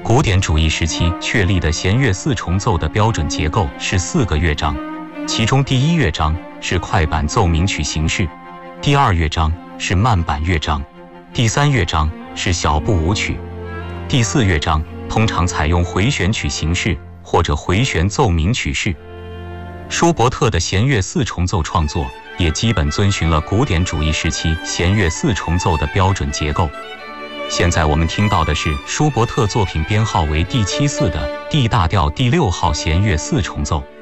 古典主义时期确立的弦乐四重奏的标准结构是4个乐章，其中第1乐章是快板奏鸣曲形式，第2乐章是慢板乐章，第3乐章是小步舞曲，第4乐章通常采用回旋曲形式或者回旋奏鸣曲式。舒伯特的弦乐四重奏创作也基本遵循了古典主义时期弦乐四重奏的标准结构。现在我们听到的是舒伯特作品编号为第74的 D 大调第6号弦乐四重奏。